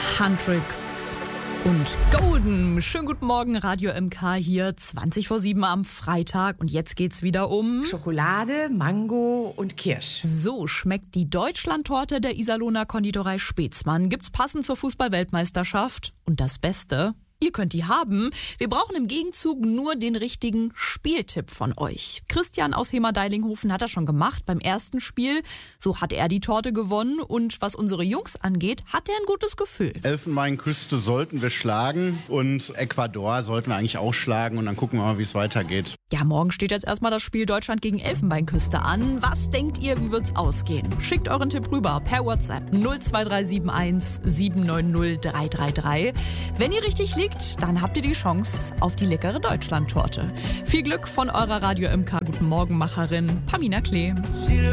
Huntrix und Golden. Schönen guten Morgen, Radio MK hier, 7:20 am Freitag. Und jetzt geht's wieder um Schokolade, Mango und Kirsch. So schmeckt die Deutschlandtorte der Iserlohner Konditorei Spetzmann. Gibt's passend zur Fußball-Weltmeisterschaft. Und das Beste: ihr könnt die haben. Wir brauchen im Gegenzug nur den richtigen Spieltipp von euch. Christian aus Hemer-Deilinghofen hat das schon gemacht beim ersten Spiel. So hat er die Torte gewonnen. Und was unsere Jungs angeht, hat er ein gutes Gefühl. Elfenbeinküste sollten wir schlagen und Ecuador sollten wir eigentlich auch schlagen. Und dann gucken wir mal, wie es weitergeht. Ja, morgen steht jetzt erstmal das Spiel Deutschland gegen Elfenbeinküste an. Was denkt ihr, wie wird's ausgehen? Schickt euren Tipp rüber per WhatsApp 02371 790 333. Wenn ihr richtig liegt, dann habt ihr die Chance auf die leckere Deutschlandtorte. Viel Glück von eurer Radio MK Guten Morgen Macherin Pamina Klee.